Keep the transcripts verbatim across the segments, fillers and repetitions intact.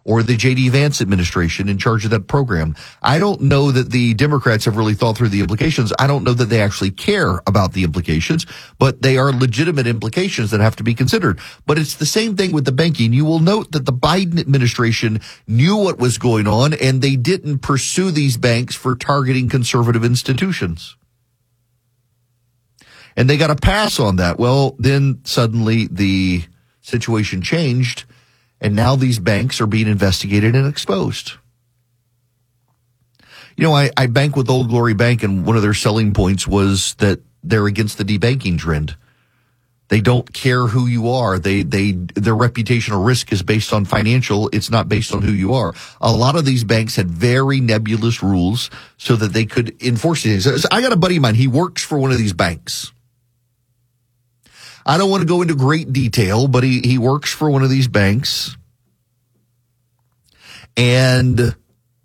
or the J D Vance administration in charge of that program. I don't know that the Democrats have really thought through the implications. I don't know that they actually care about the implications, but they are legitimate implications that have to be considered. But it's the same thing with the banking. You will note that the Biden administration knew what was going on, and they didn't pursue these banks for targeting conservative institutions. And they got a pass on that. Well, then suddenly the situation changed, and now these banks are being investigated and exposed. You know, I, I bank with Old Glory Bank, and one of their selling points was that they're against the debanking trend. They don't care who you are. They, they, their reputational risk is based on financial. It's not based on who you are. A lot of these banks had very nebulous rules so that they could enforce things. So I got a buddy of mine. He works for one of these banks. I don't want to go into great detail, but he, he works for one of these banks. And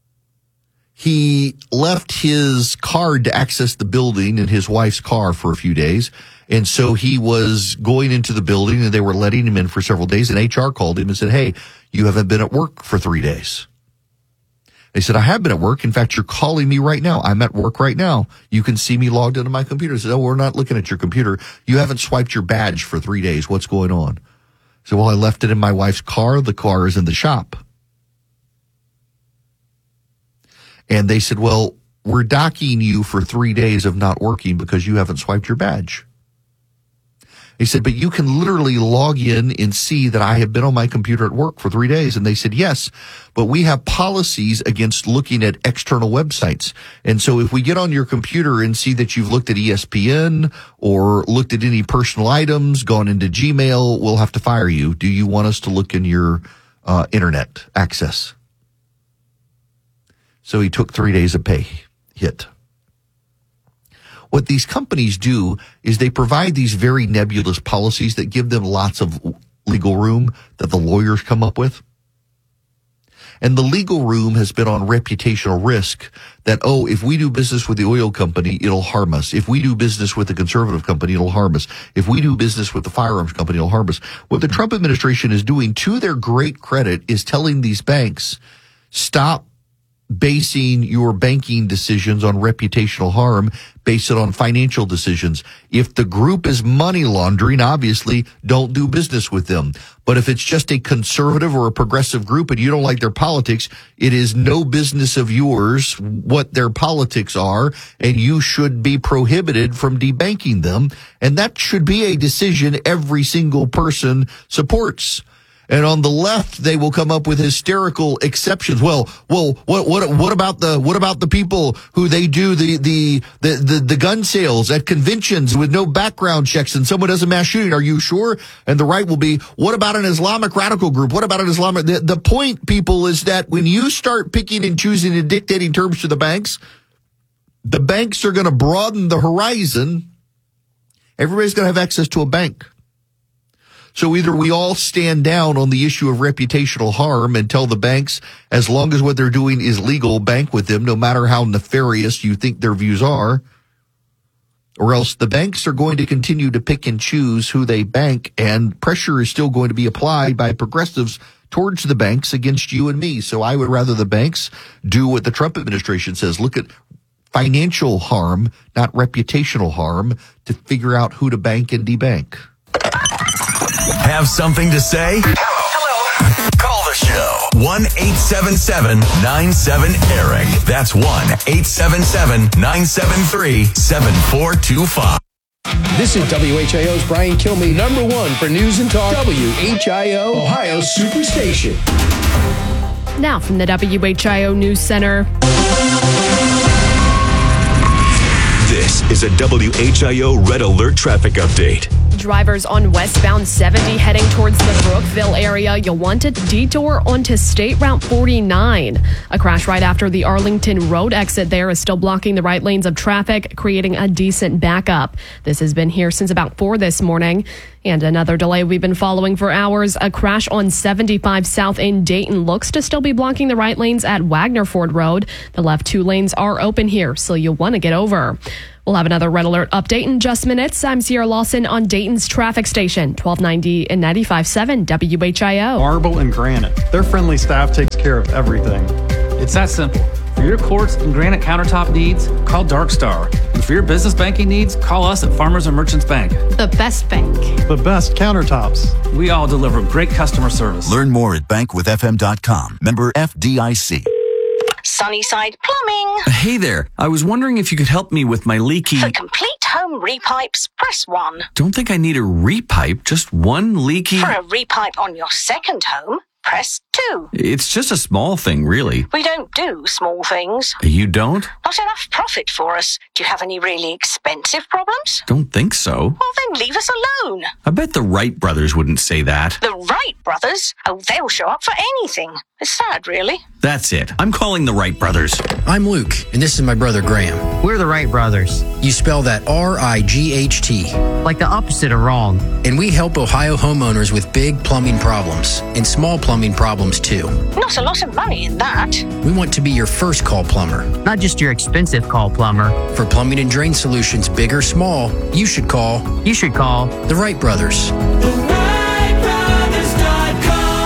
he left his card to access the building in his wife's car for a few days. And so he was going into the building, and they were letting him in for several days. And H R called him and said, hey, you haven't been at work for three days. They said, I have been at work. In fact, you're calling me right now. I'm at work right now. You can see me logged into my computer. They said, oh, we're not looking at your computer. You haven't swiped your badge for three days. What's going on? So, well, I left it in my wife's car. The car is in the shop. And they said, well, we're docking you for three days of not working because you haven't swiped your badge. He said, but you can literally log in and see that I have been on my computer at work for three days. And they said, yes, but we have policies against looking at external websites. And so if we get on your computer and see that you've looked at E S P N or looked at any personal items, gone into Gmail, we'll have to fire you. Do you want us to look in your uh, internet access? So he took three days of pay hit. What these companies do is they provide these very nebulous policies that give them lots of legal room that the lawyers come up with. And the legal room has been on reputational risk that, oh, if we do business with the oil company, it'll harm us. If we do business with the conservative company, it'll harm us. If we do business with the firearms company, it'll harm us. What the Trump administration is doing, to their great credit, is telling these banks, stop basing your banking decisions on reputational harm, base it on financial decisions. If the group is money laundering, obviously don't do business with them. But if it's just a conservative or a progressive group and you don't like their politics, it is no business of yours what their politics are, and you should be prohibited from debanking them. And that should be a decision every single person supports. And on the left, they will come up with hysterical exceptions. Well, well, what, what, what about the, what about the people who they do the, the, the, the, the gun sales at conventions with no background checks and someone does a mass shooting? Are you sure? And the right will be, what about an Islamic radical group? What about an Islamic? The, the point, people, is that when you start picking and choosing and dictating terms to the banks, the banks are going to broaden the horizon. Everybody's going to have access to a bank. So either we all stand down on the issue of reputational harm and tell the banks, as long as what they're doing is legal, bank with them, no matter how nefarious you think their views are, or else the banks are going to continue to pick and choose who they bank, and pressure is still going to be applied by progressives towards the banks against you and me. So I would rather the banks do what the Trump administration says, look at financial harm, not reputational harm, to figure out who to bank and debank. Have something to say? Hello. Call the show. one eight seven seven nine seven Eric. That's one eight seven seven nine seven three seven four two five. This is W H I O's Brian Kilmeade, number one for news and talk. W H I O, Ohio Superstation. Now from the W H I O News Center. This is a W H I O Red Alert traffic update. Drivers on westbound seventy heading towards the Brookville area, you'll want to detour onto State Route forty-nine. A crash right after the Arlington Road exit there is still blocking the right lanes of traffic, creating a decent backup. This has been here since about four this morning. And another delay we've been following for hours. A crash on seventy-five South in Dayton looks to still be blocking the right lanes at Wagner Ford Road. The left two lanes are open here, so you'll want to get over. We'll have another red alert update in just minutes. I'm Sierra Lawson on Dayton's traffic station, twelve ninety and ninety-five point seven W H I O. Marble and granite. Their friendly staff takes care of everything. It's that simple. For your quartz and granite countertop needs, call Dark Star. And for your business banking needs, call us at Farmers and Merchants Bank. The best bank. The best countertops. We all deliver great customer service. Learn more at bank with f m dot com. Member F D I C. Sunnyside Plumbing. Hey there. I was wondering if you could help me with my leaky... For complete home repipes, press one. Don't think I need a repipe, just one leaky... For a repipe on your second home, press two. It's just a small thing, really. We don't do small things. You don't? Not enough profit for us. Do you have any really expensive problems? Don't think so. Well, then leave us alone. I bet the Wright brothers wouldn't say that. The Wright brothers? Oh, they'll show up for anything. It's sad, really. That's it. I'm calling the Wright brothers. I'm Luke, and this is my brother Graham. We're the Wright brothers. You spell that R I G H T. Like the opposite of wrong. And we help Ohio homeowners with big plumbing problems and small plumbing problems too. Not a lot of money in that. We want to be your first call plumber. Not just your expensive call plumber. For plumbing and drain solutions, big or small, you should call. You should call the Wright brothers. the wright brothers dot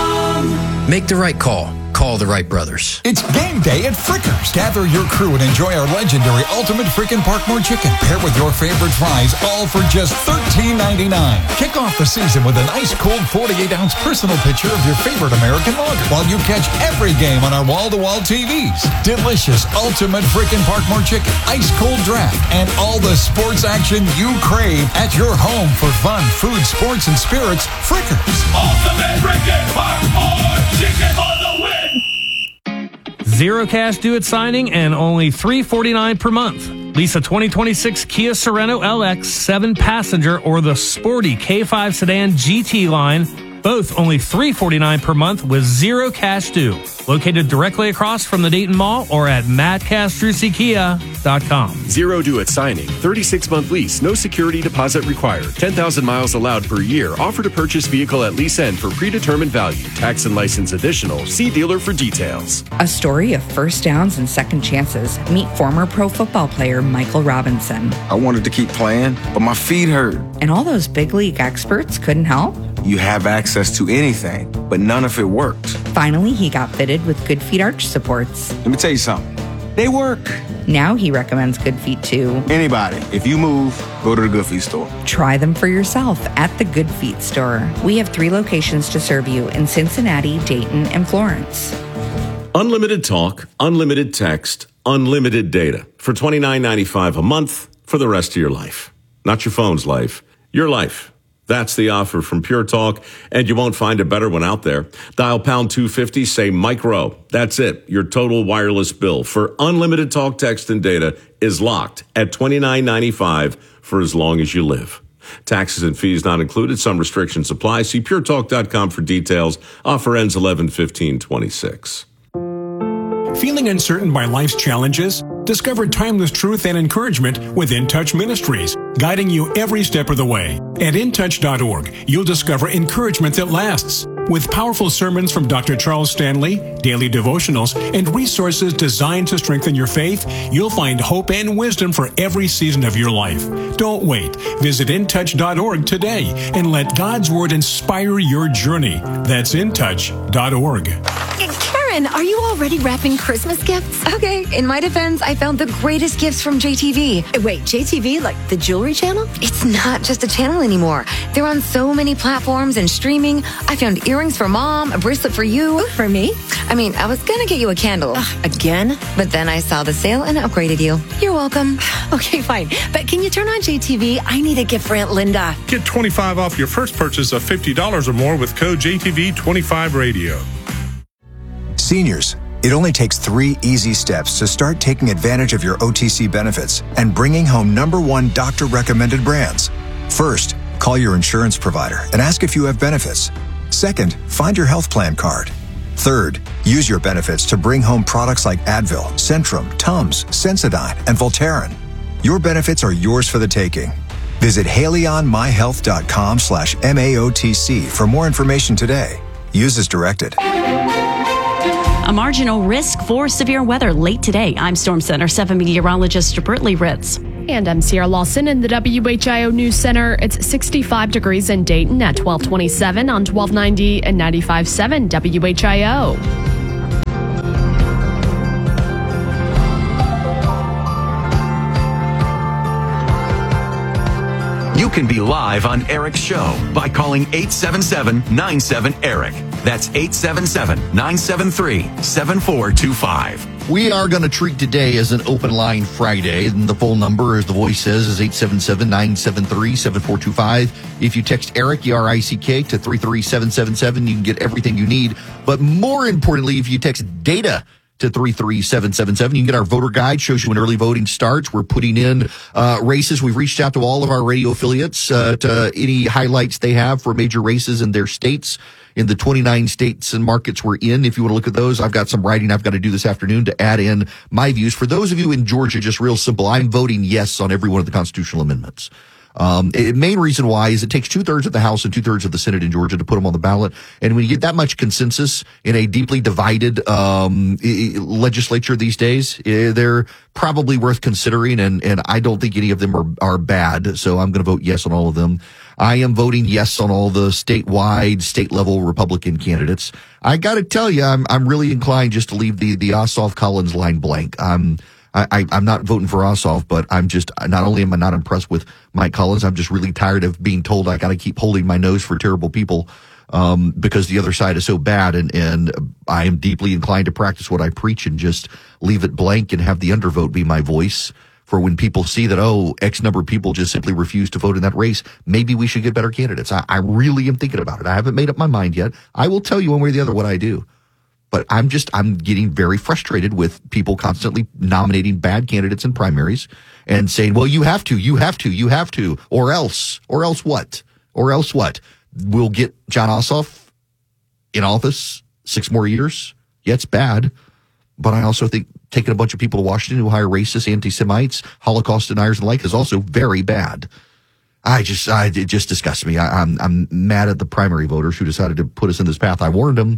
com. Make the right call. Call the Wright brothers. It's game day at Frickers. Gather your crew and enjoy our legendary Ultimate Frickin' Parkmore Chicken, paired with your favorite fries, all for just thirteen ninety-nine. Kick off the season with a nice cold forty-eight ounce personal picture of your favorite American lager, while you catch every game on our wall-to-wall T Vs. Delicious Ultimate Frickin' Parkmore Chicken, ice cold draft, and all the sports action you crave at your home for fun, food, sports, and spirits. Frickers. Ultimate Frickin' Parkmore Chicken for the win. Zero cash due at signing and only three forty-nine per month. Lease a twenty twenty-six Kia Sorento L X seven passenger or the sporty K five sedan G T line, both only three forty-nine per month with zero cash due. Located directly across from the Dayton Mall or at matt castrucci kia dot com. Zero due at signing. thirty-six month lease. No security deposit required. ten thousand miles allowed per year. Offer to purchase vehicle at lease end for predetermined value. Tax and license additional. See dealer for details. A story of first downs and second chances. Meet former pro football player Michael Robinson. I wanted to keep playing, but my feet hurt. And all those big league experts couldn't help? You have access to anything, but none of it worked. Finally, he got fitted with Good Feet arch supports. Let me tell you something. They work. Now he recommends Good Feet to anybody. If you move, go to the Good Feet store. Try them for yourself at the Good Feet store. We have three locations to serve you in Cincinnati, Dayton, and Florence. Unlimited talk, unlimited text, unlimited data for twenty-nine ninety-five a month for the rest of your life. Not your phone's life, your life. That's the offer from Pure Talk, and you won't find a better one out there. Dial pound two fifty, say Mike Rowe. That's it. Your total wireless bill for unlimited talk, text, and data is locked at twenty-nine ninety-five for as long as you live. Taxes and fees not included. Some restrictions apply. See pure talk dot com for details. Offer ends eleven fifteen twenty-six. Feeling uncertain by life's challenges? Discover timeless truth and encouragement with In Touch Ministries, guiding you every step of the way. At in touch dot org, you'll discover encouragement that lasts. With powerful sermons from Doctor Charles Stanley, daily devotionals, and resources designed to strengthen your faith, you'll find hope and wisdom for every season of your life. Don't wait. Visit in touch dot org today and let God's Word inspire your journey. That's in touch dot org. Karen, are you already wrapping Christmas gifts? Okay, in my defense, I found the greatest gifts from J T V. Wait, J T V? Like the jewelry channel? It's not just a channel anymore. They're on so many platforms and streaming. I found earrings for mom, a bracelet for you. Ooh, for me? I mean, I was gonna get you a candle. Ugh, again? But then I saw the sale and upgraded you. You're welcome. Okay, fine. But can you turn on J T V? I need a gift for Aunt Linda. Get twenty-five off your first purchase of fifty dollars or more with code J T V twenty-five radio. Seniors, it only takes three easy steps to start taking advantage of your O T C benefits and bringing home number one doctor-recommended brands. First, call your insurance provider and ask if you have benefits. Second, find your health plan card. Third, use your benefits to bring home products like Advil, Centrum, Tums, Sensodyne, and Voltaren. Your benefits are yours for the taking. Visit haleyonmyhealth.com slash MAOTC for more information today. Use as directed. A marginal risk for severe weather late today. I'm Storm Center seven meteorologist Britley Ritz. And I'm Sierra Lawson in the W H I O News Center. It's sixty-five degrees in Dayton at twelve twenty-seven on twelve ninety and ninety-five point seven W H I O. You can be live on Eric's show by calling eight seven seven, nine seven, ERIC. That's eight seven seven, nine seven three, seven four two five. We are going to treat today as an open line Friday, and the phone number, as the voice says, is eight seven seven, nine seven three, seven four two five. If you text ERIC, E R I C K, to three three seven seven seven, you can get everything you need. But more importantly, if you text DATA to three three seven seven seven, you can get our voter guide, shows you when early voting starts. We're putting in uh, races. We've reached out to all of our radio affiliates uh, to any highlights they have for major races in their states, in the twenty-nine states and markets we're in. If you want to look at those, I've got some writing I've got to do this afternoon to add in my views. For those of you in Georgia, just real simple, I'm voting yes on every one of the constitutional amendments. Um, the main reason why is it takes two-thirds of the House and two-thirds of the Senate in Georgia to put them on the ballot. And when you get that much consensus in a deeply divided um, legislature these days, they're probably worth considering. And, and I don't think any of them are, are bad. So I'm going to vote yes on all of them. I am voting yes on all the statewide, state-level Republican candidates. I got to tell you, I'm I'm really inclined just to leave the the Ossoff Collins line blank. I'm I, I'm not voting for Ossoff, but I'm just, not only am I not impressed with Mike Collins, I'm just really tired of being told I got to keep holding my nose for terrible people, um, because the other side is so bad. And, and I am deeply inclined to practice what I preach and just leave it blank and have the undervote be my voice for when people see that, oh, X number of people just simply refuse to vote in that race. Maybe we should get better candidates. I, I really am thinking about it. I haven't made up my mind yet. I will tell you one way or the other what I do. But I'm just, I'm getting very frustrated with people constantly nominating bad candidates in primaries and saying, well, you have to, you have to, you have to, or else, or else what? Or else what? We'll get Jon Ossoff in office six more years. Yeah, it's bad. But I also think taking a bunch of people to Washington who hire racists, anti-Semites, Holocaust deniers and the like is also very bad. I just, I, it just disgusts me. I, I'm, I'm mad at the primary voters who decided to put us in this path. I warned them.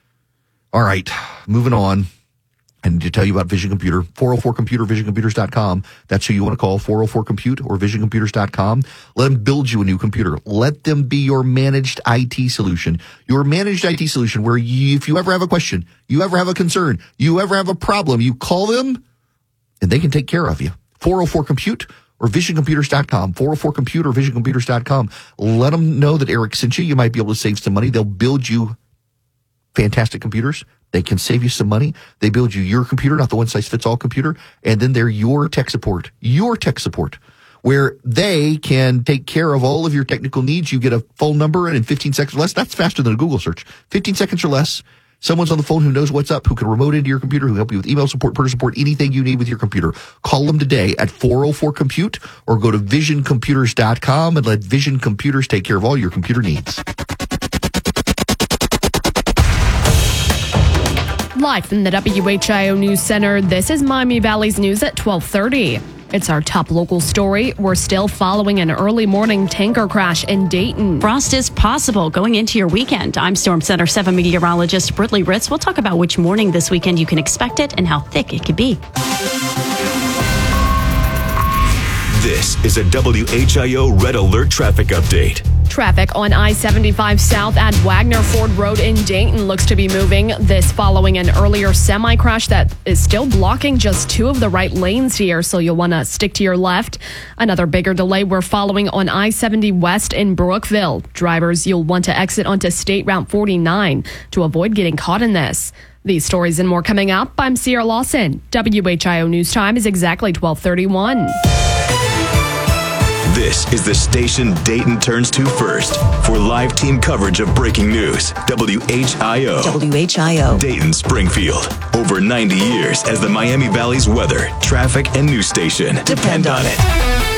All right, moving on. I need to tell you about Vision Computer, four oh four computer, vision computers dot com. That's who you want to call, four oh four compute or vision computers dot com. Let them build you a new computer. Let them be your managed I T solution. Your managed I T solution where you, if you ever have a question, you ever have a concern, you ever have a problem, you call them and they can take care of you. four oh four compute or vision computers dot com, four oh four compute or vision computers dot com. Let them know that Eric sent you. You might be able to save some money. They'll build you fantastic computers. They can save you some money. They build you your computer, not the one-size-fits-all computer, and then they're your tech support, your tech support, where they can take care of all of your technical needs. You get a phone number, and in fifteen seconds or less, that's faster than a Google search. fifteen seconds or less, someone's on the phone who knows what's up, who can remote into your computer, who help you with email support, printer support, anything you need with your computer. Call them today at four oh four compute or go to vision computers dot com and let Vision Computers take care of all your computer needs. Live from the W H I O News Center, this is Miami Valley's News at twelve thirty. It's our top local story. We're still following an early morning tanker crash in Dayton. Frost is possible going into your weekend. I'm Storm Center seven meteorologist Britley Ritz. We'll talk about which morning this weekend you can expect it and how thick it could be. This is a W H I O Red Alert traffic update. Traffic on I seventy-five South at Wagner Ford Road in Dayton looks to be moving. This following an earlier semi-crash that is still blocking just two of the right lanes here, so you'll want to stick to your left. Another bigger delay we're following on I seventy West in Brookville. Drivers, you'll want to exit onto State Route forty-nine to avoid getting caught in this. These stories and more coming up. I'm Sierra Lawson. W H I O News Time is exactly twelve thirty-one. This is the station Dayton turns to first for live team coverage of breaking news. W H I O. W H I O. Dayton Springfield. Over ninety years as the Miami Valley's weather, traffic, and news station. Depend on it.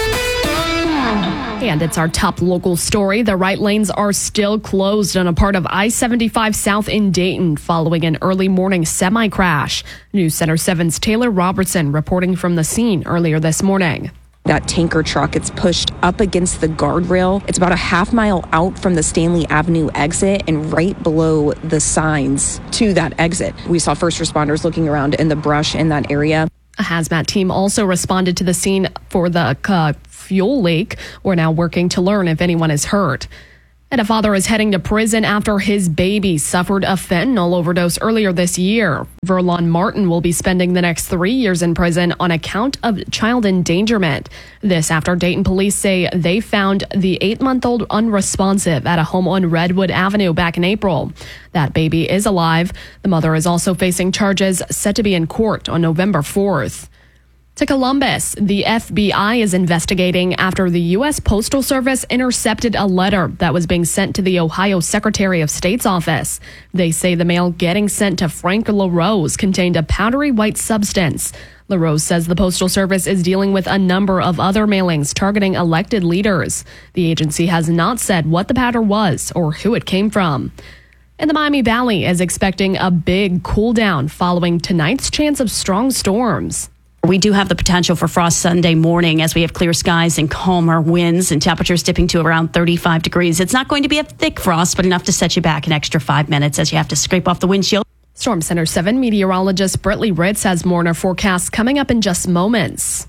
And it's our top local story. The right lanes are still closed on a part of I seventy-five South in Dayton following an early morning semi-crash. News Center seven's Taylor Robertson reporting from the scene earlier this morning. That tanker truck, it's pushed up against the guardrail. It's about a half mile out from the Stanley Avenue exit and right below the signs to that exit. We saw first responders looking around in the brush in that area. A hazmat team also responded to the scene for the uh, fuel leak. We're now working to learn if anyone is hurt. And a father is heading to prison after his baby suffered a fentanyl overdose earlier this year. Verlon Martin will be spending the next three years in prison on account of child endangerment. This after Dayton police say they found the eight-month-old unresponsive at a home on Redwood Avenue back in April. That baby is alive. The mother is also facing charges set to be in court on November fourth. To Columbus, the F B I is investigating after the U S Postal Service intercepted a letter that was being sent to the Ohio Secretary of State's office. They say the mail getting sent to Frank LaRose contained a powdery white substance. LaRose says the Postal Service is dealing with a number of other mailings targeting elected leaders. The agency has not said what the powder was or who it came from. And the Miami Valley is expecting a big cool down following tonight's chance of strong storms. We do have the potential for frost Sunday morning as we have clear skies and calmer winds and temperatures dipping to around thirty-five degrees. It's not going to be a thick frost, but enough to set you back an extra five minutes as you have to scrape off the windshield. Storm Center seven meteorologist Britley Ritz has more in our forecast coming up in just moments.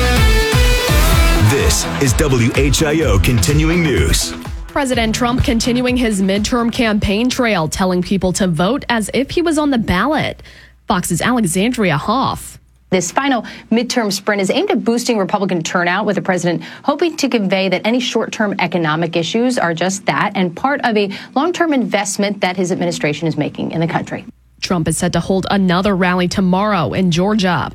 This is W H I O Continuing News. President Trump continuing his midterm campaign trail, telling people to vote as if he was on the ballot. Fox's Alexandria Hoff. This final midterm sprint is aimed at boosting Republican turnout, with the president hoping to convey that any short-term economic issues are just that and part of a long-term investment that his administration is making in the country. Trump is set to hold another rally tomorrow in Georgia.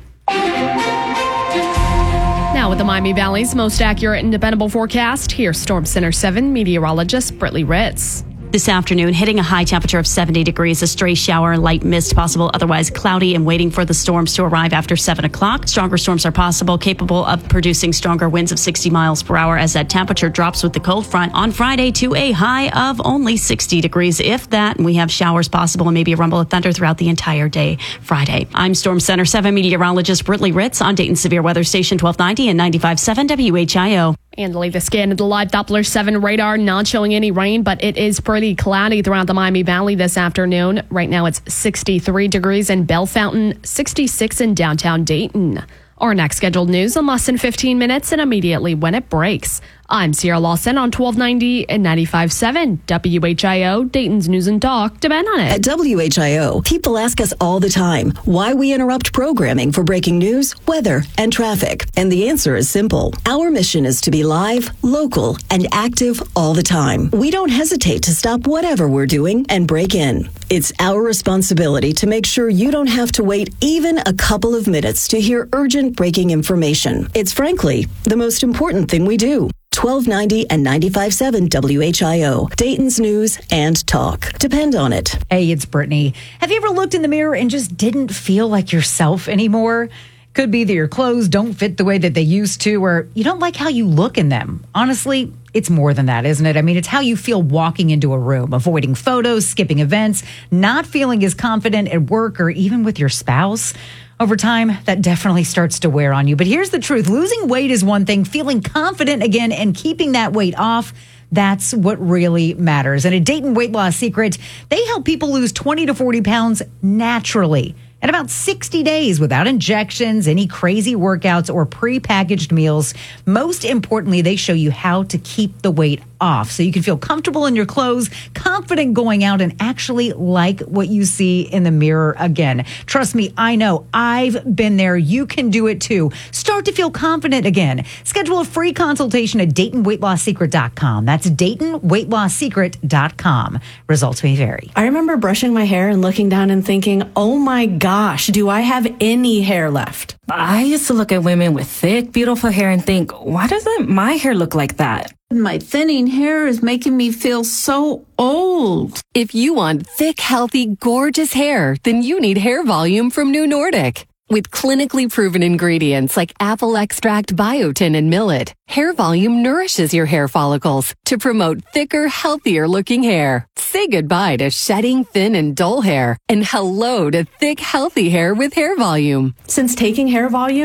Now with the Miami Valley's most accurate and dependable forecast, here's Storm Center seven meteorologist Britley Ritz. This afternoon, hitting a high temperature of seventy degrees, a stray shower and light mist possible, otherwise cloudy and waiting for the storms to arrive after seven o'clock. Stronger storms are possible, capable of producing stronger winds of sixty miles per hour as that temperature drops with the cold front on Friday to a high of only sixty degrees, if that. And we have showers possible and maybe a rumble of thunder throughout the entire day Friday. I'm Storm Center seven meteorologist Britley Ritz on Dayton Severe Weather Station twelve ninety and ninety-five point seven W H I O. And leave the scan of the live Doppler seven radar, not showing any rain, but it is pretty cloudy throughout the Miami Valley this afternoon. Right now it's sixty-three degrees in Bell Fountain, sixty-six in downtown Dayton. Our next scheduled news in less than fifteen minutes and immediately when it breaks. I'm Sierra Lawson on twelve ninety and ninety-five point seven W H I O, Dayton's News and Talk. Depend on it. At W H I O, people ask us all the time why we interrupt programming for breaking news, weather, and traffic. And the answer is simple. Our mission is to be live, local, and active all the time. We don't hesitate to stop whatever we're doing and break in. It's our responsibility to make sure you don't have to wait even a couple of minutes to hear urgent breaking information. It's frankly the most important thing we do. twelve ninety and ninety-five point seven W H I O, Dayton's News and Talk. Depend on it. Hey, it's Brittany. Have you ever looked in the mirror and just didn't feel like yourself anymore? Could be that your clothes don't fit the way that they used to, or you don't like how you look in them. Honestly, it's more than that, isn't it? I mean, it's how you feel walking into a room, avoiding photos, skipping events, not feeling as confident at work or even with your spouse. Over time, that definitely starts to wear on you. But here's the truth. Losing weight is one thing. Feeling confident again and keeping that weight off, that's what really matters. And at Dayton Weight Loss Secret, they help people lose twenty to forty pounds naturally in about sixty days without injections, any crazy workouts, or prepackaged meals. Most importantly, they show you how to keep the weight off so you can feel comfortable in your clothes, confident going out, and actually like what you see in the mirror again. Trust me, I know. I've been there. You can do it too. Start to feel confident again. Schedule a free consultation at Dayton Weight Loss Secret dot com. That's Dayton Weight Loss Secret dot com. Results may vary. I remember brushing my hair and looking down and thinking, oh my gosh, do I have any hair left? I used to look at women with thick, beautiful hair and think, why doesn't my hair look like that? My thinning hair is making me feel so old. If you want thick, healthy, gorgeous hair, then you need Hair Volume from New Nordic. With clinically proven ingredients like apple extract, biotin, and millet, Hair Volume nourishes your hair follicles to promote thicker, healthier looking hair. Say goodbye to shedding, thin, and dull hair, and hello to thick, healthy hair with Hair Volume. Since taking Hair Volume,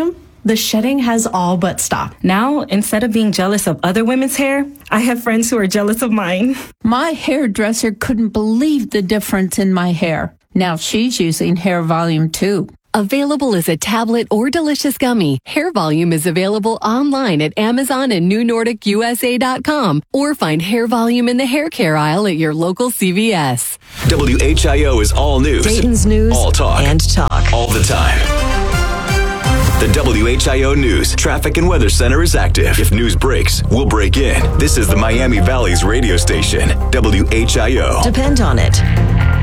the shedding has all but stopped. Now, instead of being jealous of other women's hair, I have friends who are jealous of mine. My hairdresser couldn't believe the difference in my hair. Now she's using Hair Volume too. Available as a tablet or delicious gummy, Hair Volume is available online at Amazon and new nordic u s a dot com, or find Hair Volume in the hair care aisle at your local C V S. W H I O is all news. Dayton's news all talk. and talk. All the time. The W H I O News Traffic and Weather Center is active. If news breaks, we'll break in. This is the Miami Valley's radio station, W H I O. Depend on it.